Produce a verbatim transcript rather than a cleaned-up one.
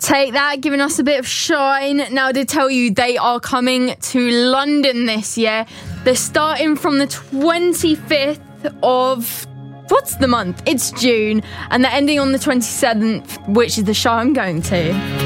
Take that, giving us a bit of shine. Now, I did tell you they are coming to London this year. They're starting from the twenty-fifth of... What's the month? It's June. And they're ending on the twenty-seventh, which is the show I'm going to.